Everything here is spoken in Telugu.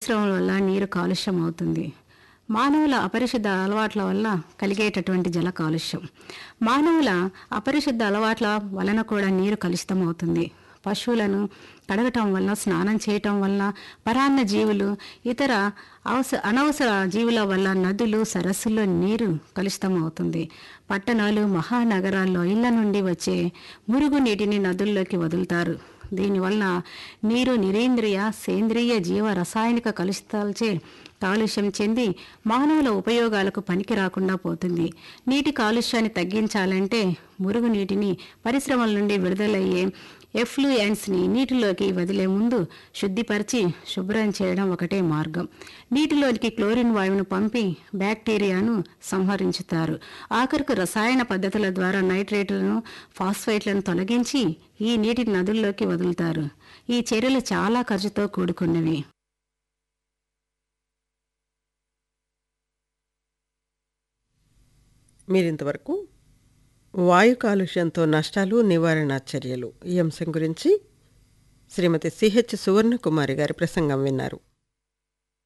పరిశ్రమల వల్ల నీరు కాలుష్యం అవుతుంది. మానవుల అపరిశుద్ధ అలవాట్ల వల్ల కలిగేటటువంటి జల కాలుష్యం. మానవుల అపరిశుద్ధ అలవాట్ల వలన కూడా నీరు కలుషితం అవుతుంది. పశువులను కడగటం వల్ల, స్నానం చేయటం వల్ల, పరాన్న జీవులు, ఇతర అనవసర జీవుల వల్ల నదులు, సరస్సుల్లో నీరు కలుషితం అవుతుంది. పట్టణాలు, మహానగరాల్లో ఇళ్ల నుండి వచ్చే మురుగు నీటిని నదుల్లోకి వదులుతారు. దీనివల్ల నీరు నిరేంద్రియ, సేంద్రియ, జీవ రసాయనిక కలుషితాలచే కాలుష్యం చెంది మానవుల ఉపయోగాలకు పనికి రాకుండా పోతుంది. నీటి కాలుష్యాన్ని తగ్గించాలంటే మురుగు నీటిని పరిశ్రమల నుండి విడుదలయ్యే ఎఫ్లూయెంట్స్ని నీటిలోకి వదిలే ముందు శుద్ధిపరిచి శుభ్రం చేయడం ఒకటే మార్గం. నీటిలోనికి క్లోరిన్ వాయువును పంపి బ్యాక్టీరియాను సంహరించుతారు. ఆఖరుకు రసాయన పద్ధతుల ద్వారా నైట్రేట్లను, ఫాస్ఫేట్లను తొలగించి ఈ నీటిని నదుల్లోకి వదులుతారు. ఈ చర్యలు చాలా ఖర్చుతో కూడుకున్నవి. మీరింతవరకు వాయు కాలుష్యంతో నష్టాలు, నివారణ చర్యలు ఈ అంశం గురించి శ్రీమతి సిహెచ్ సువర్ణకుమారి గారి ప్రసంగం విన్నారు.